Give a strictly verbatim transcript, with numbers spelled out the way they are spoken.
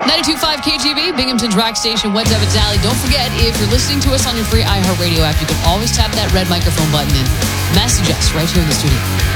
ninety-two point five K G B, Binghamton's rock station, What's Up, it's Allie. Don't forget, if you're listening to us on your free iHeartRadio app, you can always tap that red microphone button and message us right here in the studio.